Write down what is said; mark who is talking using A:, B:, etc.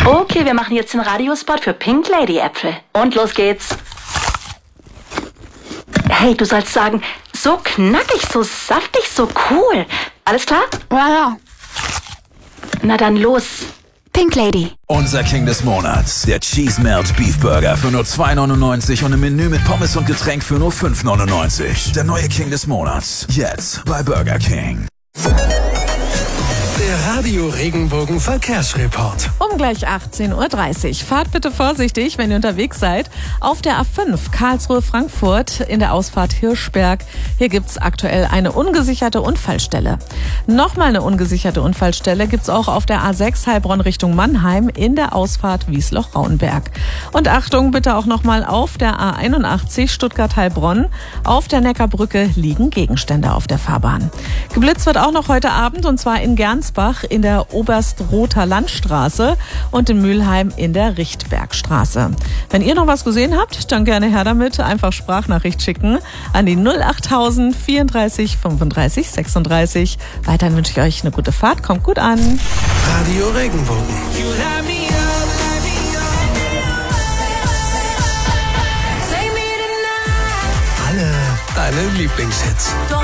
A: Okay, wir machen jetzt den Radiospot für Pink Lady Äpfel. Und los geht's. Hey, du sollst sagen, so knackig, so saftig, so cool. Alles klar?
B: Ja.
A: Na dann los.
B: Pink Lady.
C: Unser King des Monats, der Cheese Melt Beef Burger für nur $2,99 und ein Menü mit Pommes und Getränk für nur $5,99. Der neue King des Monats, jetzt bei Burger King.
D: Der Radio Regenbogen Verkehrsreport.
E: Um gleich 18:30 Uhr. Fahrt bitte vorsichtig, wenn ihr unterwegs seid. Auf der A5 Karlsruhe-Frankfurt in der Ausfahrt Hirschberg. Hier gibt's aktuell eine ungesicherte Unfallstelle. Nochmal eine ungesicherte Unfallstelle gibt's auch auf der A6 Heilbronn Richtung Mannheim in der Ausfahrt Wiesloch-Rauenberg. Und Achtung bitte auch nochmal auf der A81 Stuttgart-Heilbronn. Auf der Neckarbrücke liegen Gegenstände auf der Fahrbahn. Geblitzt wird auch noch heute Abend und zwar in Gernsbach in der Oberstrother Landstraße und in Mülheim in der Richtbergstraße. Wenn ihr noch was gesehen habt, dann gerne her damit. Einfach Sprachnachricht schicken an die 08000 34 35 36. Weiterhin wünsche ich euch eine gute Fahrt. Kommt gut an.
D: Radio Regenbogen. Alle deine Lieblingshits.